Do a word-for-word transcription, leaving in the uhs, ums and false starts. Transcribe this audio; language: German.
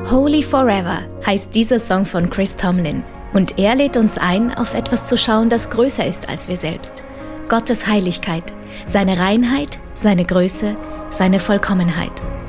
Holy Forever heißt dieser Song von Chris Tomlin und er lädt uns ein, auf etwas zu schauen, das größer ist als wir selbst. Gottes Heiligkeit, seine Reinheit, seine Größe, seine Vollkommenheit.